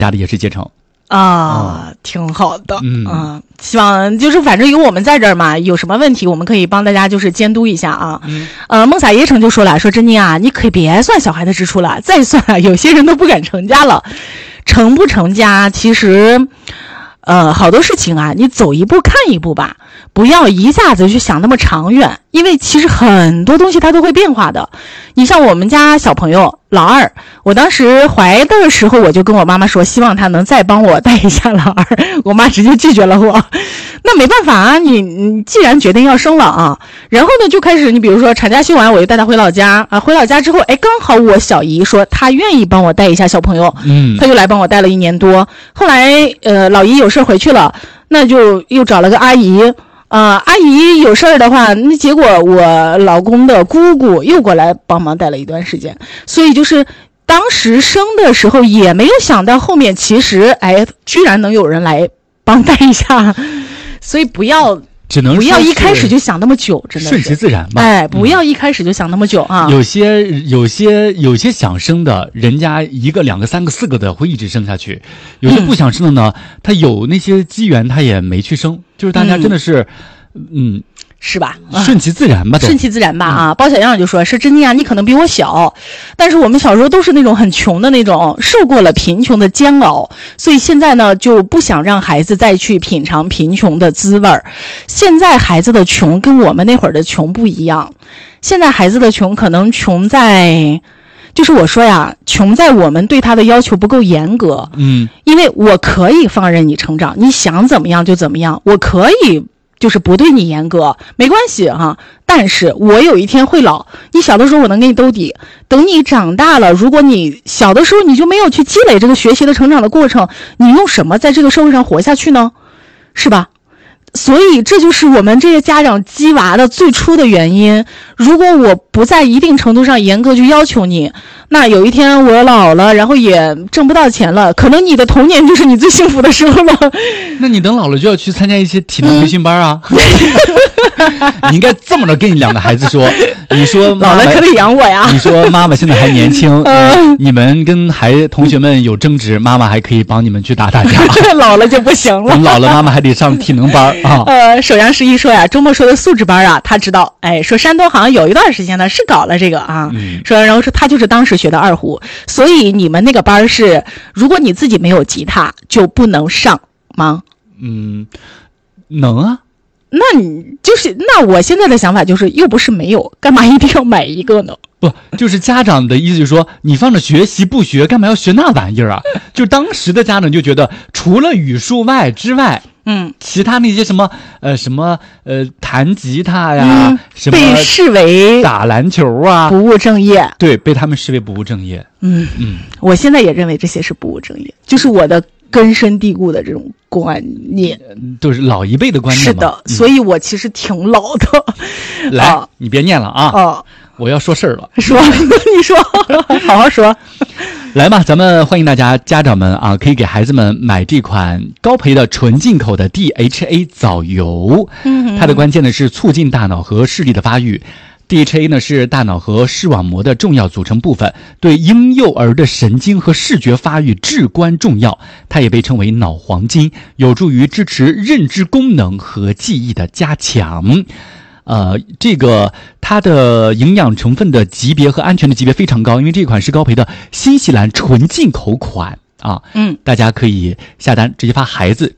家的也是结成挺好的。希望就是反正有我们在这儿嘛，有什么问题我们可以帮大家就是监督一下啊。梦洒椰城就说了，说珍妮啊，你可别算小孩的支出了，再算啊，有些人都不敢成家了。成不成家其实好多事情啊，你走一步看一步吧，不要一下子去想那么长远，因为其实很多东西它都会变化的。你像我们家小朋友老二，我当时怀的时候我就跟我妈妈说，希望她能再帮我带一下老二，我妈直接拒绝了我。那没办法啊，你既然决定要生了啊，然后呢就开始，你比如说产假休完我就带她回老家啊，回老家之后，哎，刚好我小姨说她愿意帮我带一下小朋友，她就来帮我带了1年多。后来老姨有事回去了，那就又找了个阿姨。阿姨有事儿的话，那结果我老公的姑姑又过来帮忙带了一段时间，所以就是当时生的时候也没有想到后面其实居然能有人来帮带一下，所以不要一开始就想那么久，真的顺其自然吧。 不要一开始就想那么久啊。 有些想生的人家1个2个3个4个的会一直生下去，有些不想生的呢，他有那些机缘他也没去生，就是大家真的是是吧？ 顺其自然吧， 顺其自然吧啊！包小样就说是珍妮啊，你可能比我小，但是我们小时候都是那种很穷的那种，受过了贫穷的煎熬，所以现在呢就不想让孩子再去品尝贫穷的滋味儿。现在孩子的穷跟我们那会儿的穷不一样，现在孩子的穷可能穷在，就是我说呀，穷在我们对他的要求不够严格。因为我可以放任你成长，你想怎么样就怎么样，我可以就是不对你严格，没关系哈。但是我有一天会老，你小的时候我能给你兜底，等你长大了，如果你小的时候你就没有去积累这个学习的成长的过程，你用什么在这个社会上活下去呢？是吧？所以这就是我们这些家长激娃的最初的原因。如果我不在一定程度上严格去要求你，那有一天我老了，然后也挣不到钱了，可能你的童年就是你最幸福的时候了。 那你等老了就要去参加一些体能培训班啊。你应该这么着跟你2个孩子说，你说老了可得养我呀。 你说妈妈现在还年轻，你们跟同学们有争执，妈妈还可以帮你们去打架。 老了就不行了， 等老了妈妈还得上体能班啊。 首阳11说呀，周末说的素质班啊，他知道，说山东好像有一段时间呢是搞了这个啊，说然后说他就是当时学的2胡，所以你们那个班是，如果你自己没有吉他就不能上吗？ 能啊。 那我现在的想法就是，又不是没有，干嘛一定要买一个呢？ 不，就是家长的意思就是说，你放着学习不学，干嘛要学那玩意儿啊？就当时的家长就觉得，除了语数外之外，其他那些什么弹吉他呀，什么被视为打篮球啊， 不务正业。对， 被他们视为不务正业。 我现在也认为这些是不务正业，就是我的根深蒂固的这种观念， 都是老一辈的观念嘛。 是的，所以我其实挺老的。 来，你别念了啊！我要说事儿了。 说，你说，好好说。 来嘛，咱们欢迎大家家长们啊，可以给孩子们买这款高培的纯进口的 DHA 藻油。它的关键呢是促进大脑和视力的发育。DHA 呢是大脑和视网膜的重要组成部分，对婴幼儿的神经和视觉发育至关重要。它也被称为脑黄金，有助于支持认知功能和记忆的加强。这个它的营养成分的级别和安全的级别非常高，因为这款是高培的新西兰纯进口款啊。大家可以下单，直接发孩子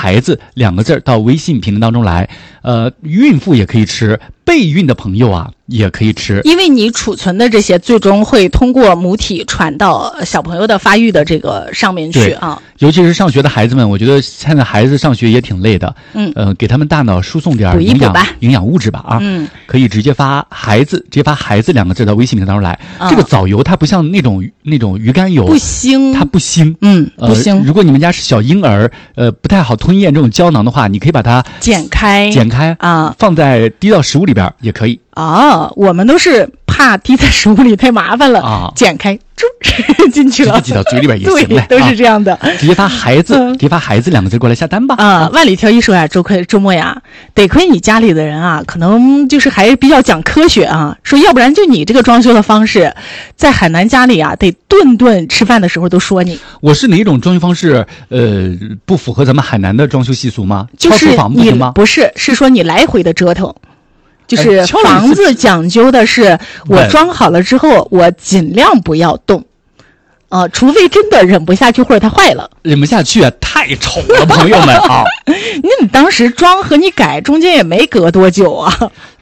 2个字到微信评论当中来。孕妇也可以吃，备孕的朋友啊也可以吃， 因为你储存的这些最终会通过母体传到小朋友的发育的这个上面去啊。 尤其是上学的孩子们，我觉得现在孩子上学也挺累的，给他们大脑输送点营养物质吧啊。可以直接发孩子2个字到微信评论当中来。这个藻油它不像那种鱼肝油， 不腥， 它不腥， 不腥。 如果你们家是小婴儿，不太好吞咽这种胶囊的话，你可以把它剪开啊，放在1到15里边也可以。 我们都是怕怕滴在食物里太麻烦了啊，剪开进去了， 挤到嘴里边也行。 对，都是这样的。 直接发孩子2个字过来下单吧。 万里挑一说呀，周末呀，得亏你家里的人啊，可能就是还比较讲科学啊，说要不然就你这个装修的方式，在海南家里啊，得顿吃饭的时候都说你。 我是哪种装修方式？不符合咱们海南的装修习俗吗？ 就是敲厨房不行吗？ 不是，是说你来回的折腾。就是房子讲究的是，我装好了之后，我尽量不要动，除非真的忍不下去或者它坏了。 忍不下去啊，太丑了，朋友们啊！ 你当时装和你改中间也没隔多久啊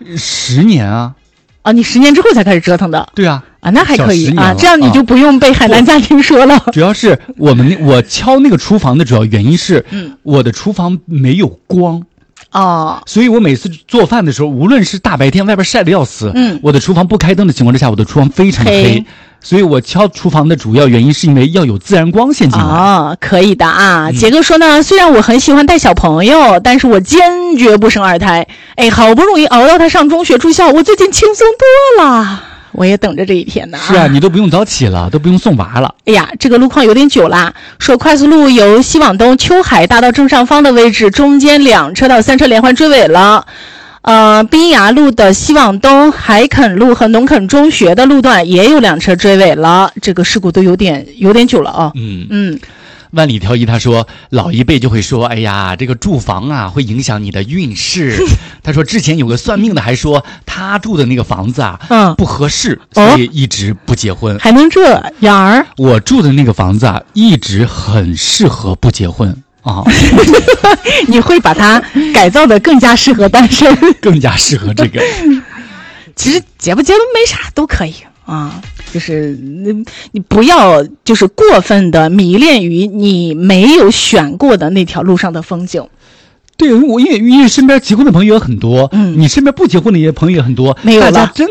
？10年啊！ 你10年之后才开始折腾的？ 对啊。 那还可以啊，这样你就不用被海南家庭说了。 主要是我敲那个厨房的主要原因是，我的厨房没有光。所以我每次做饭的时候，无论是大白天外边晒得要死，我的厨房不开灯的情况之下，我的厨房非常黑，所以我敲厨房的主要原因是因为要有自然光线进来。 可以的啊。杰哥说呢，虽然我很喜欢带小朋友，但是我坚决不生2胎。好不容易熬到他上中学住校，我最近轻松多了。我也等着这一天呢。 是啊，你都不用早起了，都不用送娃了。 哎呀，这个路况有点久啦。说快速路由西往东秋海大道正上方的位置，中间2车到3车连环追尾了。滨崖路的西往东海垦路和农垦中学的路段也有2车追尾了。这个事故都有点久了啊。 万里挑一他说，老一辈就会说，哎呀，这个住房啊会影响你的运势。他说之前有个算命的还说他住的那个房子啊不合适，所以一直不结婚。 还能这样儿？ 我住的那个房子啊一直很适合不结婚啊。 你会把它改造的更加适合单身， 更加适合这个。 其实结不结婚没啥都可以啊。就是你不要就是过分的迷恋于你没有选过的那条路上的风景。 对，我因为身边结婚的朋友也很多，你身边不结婚的朋友也很多， 没有了， 大家真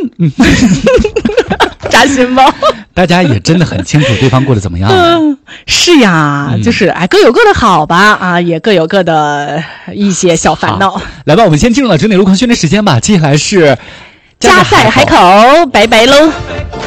扎心吧？ 大家也真的很清楚对方过得怎么样。 是呀，就是各有各的好吧，也各有各的一些小烦恼。 来吧，我们先进入了整点路况训练时间吧，接下来是家在海口，拜拜喽。